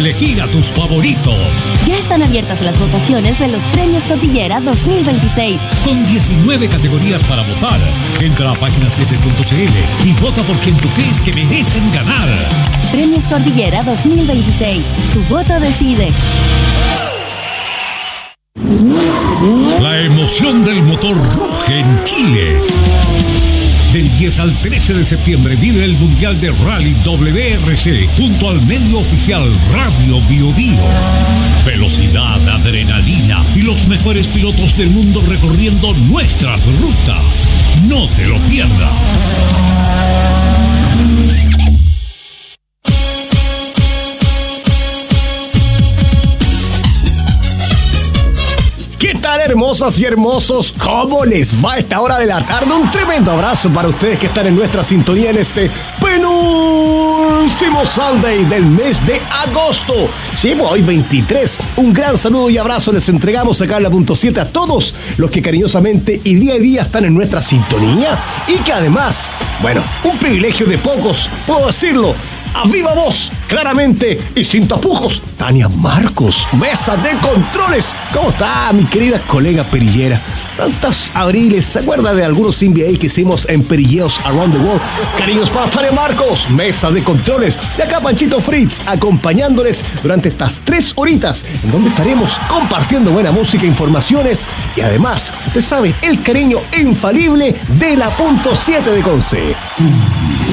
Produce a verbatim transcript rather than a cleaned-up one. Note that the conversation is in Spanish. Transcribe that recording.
elegir a tus favoritos. Ya están abiertas las votaciones de los Premios Cordillera dos mil veintiséis. Con diecinueve categorías para votar. Entra a página siete punto c l y vota por quien tú crees que merecen ganar. Premios Cordillera dos mil veintiséis. Tu voto decide. La emoción del motor ruge en Chile. Del diez al trece de septiembre vive el Mundial de Rally W R C junto al medio oficial Radio Bio Bio. Velocidad, adrenalina y los mejores pilotos del mundo recorriendo nuestras rutas. No te lo pierdas. ¿Qué tal, hermosas y hermosos? ¿Cómo les va a esta hora de la tarde? Un tremendo abrazo para ustedes que están en nuestra sintonía en este penúltimo Sunday del mes de agosto. Sí, hoy veintitrés. Un gran saludo y abrazo les entregamos acá en la punto siete a todos los que cariñosamente y día a día están en nuestra sintonía y que además, bueno, un privilegio de pocos, puedo decirlo, a viva voz, claramente y sin tapujos, Tania Marcos, mesa de controles. ¿Cómo está mi querida colega perillera? Tantas abriles, ¿se acuerda de algunos N B A que hicimos en Perilleos Around the World? Cariños para Tania Marcos, mesa de controles. Y acá Panchito Fritz, acompañándoles durante estas tres horitas, en donde estaremos compartiendo buena música, informaciones y además, usted sabe, el cariño infalible de la punto siete de Conce.